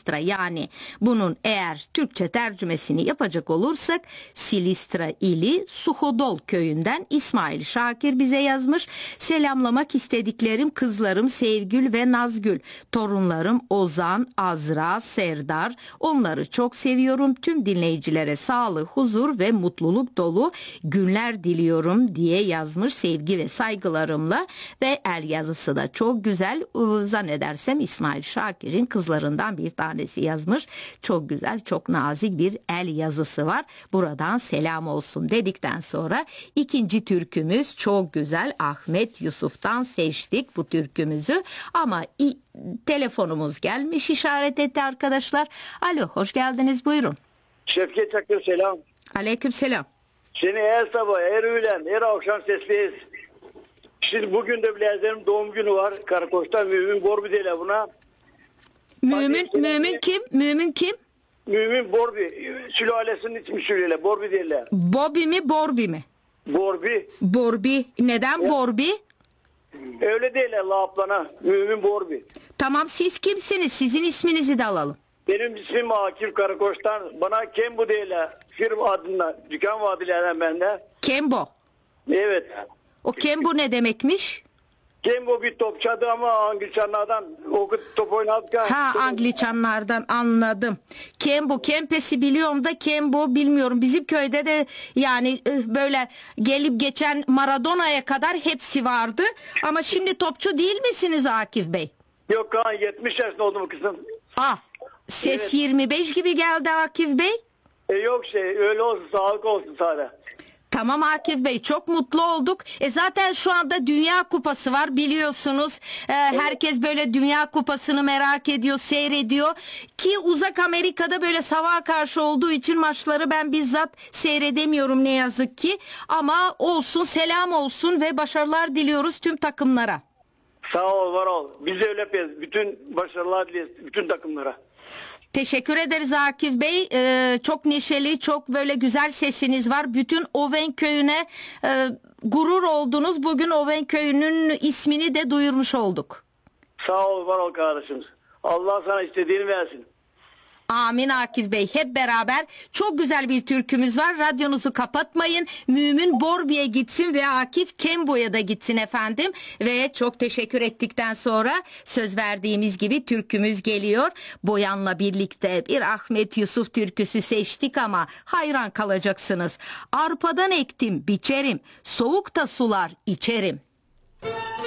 Silistra, yani bunun eğer Türkçe tercümesini yapacak olursak Silistra ili Suhodol köyünden İsmail Şakir bize yazmış. Selamlamak istediklerim kızlarım Sevgül ve Nazgül, torunlarım Ozan, Azra, Serdar. Onları çok seviyorum. Tüm dinleyicilere sağlık, huzur ve mutluluk dolu günler diliyorum diye yazmış, sevgi ve saygılarımla. Ve el yazısı da çok güzel. Zannedersem İsmail Şakir'in kızlarından bir tanesi yazmış. Çok güzel, çok nazik bir el yazısı var. Buradan selam olsun dedikten sonra ikinci türkümüz çok güzel. Ahmet Yusuf'tan seçtik bu türkümüzü ama telefonumuz gelmiş, işaret etti arkadaşlar. Alo, hoş geldiniz, buyurun. Şevket Çakır selam. Aleyküm selam. Seni her sabah, her öğlen, her akşam sesliyiz. Şimdi bugün de Bilezer'in doğum günü var. Karakoç'ta Mümin Borbi diyorlar buna. Mümin kim? Mümin kim? Mümin Borbi. Sülalesinin ismi söylüyorlar. Borbi diyorlar. Bobby mi, Borbi mi? Borbi. Borbi. Neden Evet. Borbi? Öyle diyorlar laplana. Mümin Borbi. Tamam, siz kimsiniz? Sizin isminizi de alalım. Benim ismim Akif Karakoç'tan. Bana Kembu diyorlar. Firma adına. Dükkan vadilerden bende. Kembo. Evet. O Kembo ne demekmiş? Kembu bir topçadı ama Anglicanlardan o top oynadık. Ha, Anglicanlardan, anladım. Kembo, Kempes'i biliyorum da Kembo bilmiyorum. Bizim köyde de yani böyle gelip geçen Maradona'ya kadar hepsi vardı. Ama şimdi topçu değil misiniz Akif Bey? Yok kan 70 yaşında oldum kızım. Ah, ses Evet. 25 gibi geldi Akif Bey. Yok öyle olsun, sağlık olsun sana. Tamam Akif Bey, çok mutlu olduk. Zaten şu anda Dünya Kupası var biliyorsunuz. Herkes böyle Dünya Kupası'nı merak ediyor, seyrediyor. Ki uzak Amerika'da böyle sabaha karşı olduğu için maçları ben bizzat seyredemiyorum ne yazık ki. Ama olsun, selam olsun ve başarılar diliyoruz tüm takımlara. Sağ ol, var ol. Biz de öyle yapıyoruz. Bütün başarılar dileriz bütün takımlara. Teşekkür ederiz Akif Bey. Çok neşeli, çok böyle güzel sesiniz var. Bütün Oven köyüne gurur oldunuz. Bugün Oven köyünün ismini de duyurmuş olduk. Sağ ol, var ol kardeşim. Allah sana istediğini versin. Amin Akif Bey. Hep beraber çok güzel bir türkümüz var. Radyonuzu kapatmayın. Mümin Borbi'ye gitsin ve Akif Kembo'ya da gitsin efendim. Ve çok teşekkür ettikten sonra söz verdiğimiz gibi türkümüz geliyor. Boyan'la birlikte bir Ahmet Yusuf türküsü seçtik ama hayran kalacaksınız. Arpadan ektim, biçerim. Soğukta sular içerim.